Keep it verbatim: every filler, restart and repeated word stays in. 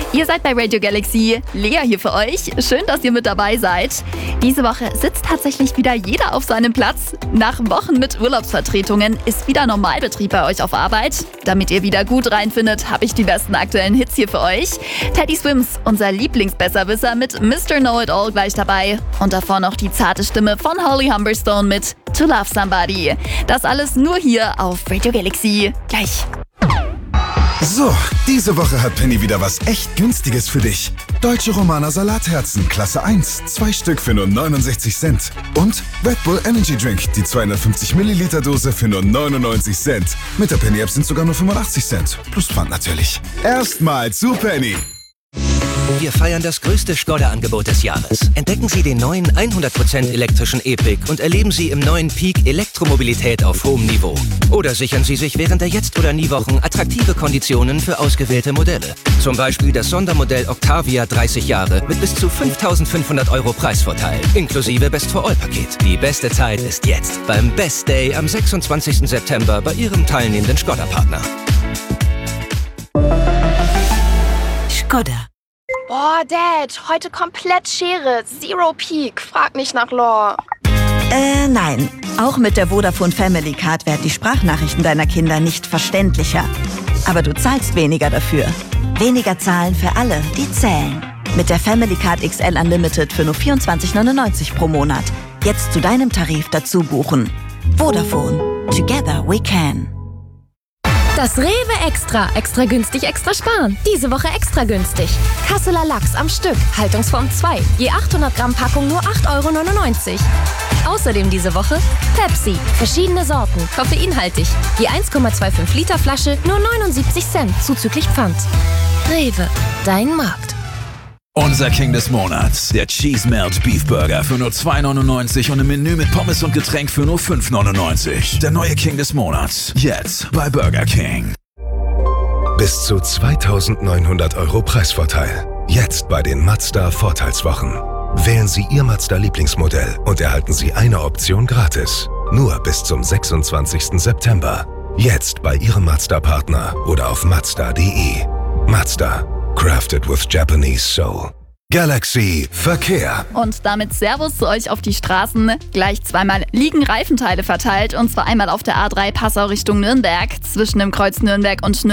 Ihr seid bei Radio Galaxy. Lea hier für euch. Schön, dass ihr mit dabei seid. Diese Woche sitzt tatsächlich wieder jeder auf seinem Platz. Nach Wochen mit Urlaubsvertretungen ist wieder Normalbetrieb bei euch auf Arbeit. Damit ihr wieder gut reinfindet, habe ich die besten aktuellen Hits hier für euch. Teddy Swims, unser Lieblingsbesserwisser mit Mister Know-It-All gleich dabei. Und davor noch die zarte Stimme von Holly Humberstone mit To Love Somebody. Das alles nur hier auf Radio Galaxy. Gleich. So, diese Woche hat Penny wieder was echt Günstiges für dich. Deutsche Romana Salatherzen, Klasse eins, zwei Stück für nur neunundsechzig Cent. Und Red Bull Energy Drink, die zweihundertfünfzig Milliliter Dose für nur neunundneunzig Cent. Mit der Penny App sind sogar nur fünfundachtzig Cent. Plus Pfand natürlich. Erstmal zu Penny. Wir feiern das größte Skoda-Angebot des Jahres. Entdecken Sie den neuen hundert Prozent elektrischen E-Pick und erleben Sie im neuen Peak Elektromobilität auf hohem Niveau. Oder sichern Sie sich während der Jetzt- oder Nie-Wochen attraktive Konditionen für ausgewählte Modelle. Zum Beispiel das Sondermodell Octavia dreißig Jahre mit bis zu fünftausendfünfhundert Euro Preisvorteil, inklusive Best-for-All-Paket. Die beste Zeit ist jetzt beim Best Day am sechsundzwanzigsten September bei Ihrem teilnehmenden Skoda-Partner. Skoda. Boah, Dad, heute komplett Schere. Zero Peak. Frag nicht nach Lore. Äh, nein. Auch mit der Vodafone Family Card werden die Sprachnachrichten deiner Kinder nicht verständlicher. Aber du zahlst weniger dafür. Weniger zahlen für alle, die zählen. Mit der Family Card X L Unlimited für nur vierundzwanzig neunundneunzig pro Monat. Jetzt zu deinem Tarif dazu buchen. Vodafone. Together we can. Das Rewe Extra. Extra günstig, extra sparen. Diese Woche extra günstig. Kasseler Lachs am Stück. Haltungsform zwei. Je achthundert Gramm Packung nur acht Euro neunundneunzig. Außerdem diese Woche Pepsi. Verschiedene Sorten. Koffeinhaltig. Je eins Komma fünfundzwanzig Liter Flasche nur neunundsiebzig Cent. Zuzüglich Pfand. Rewe. Dein Markt. Unser King des Monats, der Cheese Melt Beef Burger für nur zwei neunundneunzig und ein Menü mit Pommes und Getränk für nur fünf neunundneunzig. Der neue King des Monats, jetzt bei Burger King. Bis zu zweitausendneunhundert Euro Preisvorteil. Jetzt bei den Mazda Vorteilswochen. Wählen Sie Ihr Mazda Lieblingsmodell und erhalten Sie eine Option gratis. Nur bis zum sechsundzwanzigsten September. Jetzt bei Ihrem Mazda-Partner oder auf mazda punkt de. Mazda. Crafted with Japanese Soul. Galaxy Verkehr. Und damit Servus zu euch auf die Straßen. Gleich zweimal liegen Reifenteile verteilt. Und zwar einmal auf der A drei Passau Richtung Nürnberg. Zwischen dem Kreuz Nürnberg und Nürnberg.